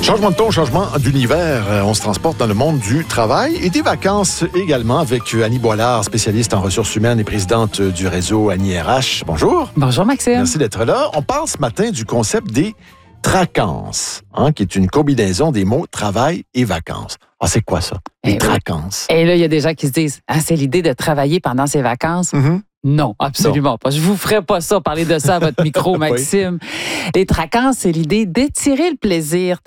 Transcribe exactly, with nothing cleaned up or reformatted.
Changement de ton, changement d'univers. Euh, On se transporte dans le monde du travail et des vacances également avec Annie Boilard, spécialiste en ressources humaines et présidente du réseau Annie R H. Bonjour. Bonjour, Maxime. Merci d'être là. On parle ce matin du concept des tracances, hein, qui est une combinaison des mots travail et vacances. Ah, c'est quoi ça? Les Eh oui. tracances. Et là, il y a des gens qui se disent, ah, c'est l'idée de travailler pendant ses vacances. Mhm. Non, absolument pas. Je vous ferai pas ça, parler de ça à votre micro, Maxime. Les tracances, c'est l'idée d'étirer le plaisir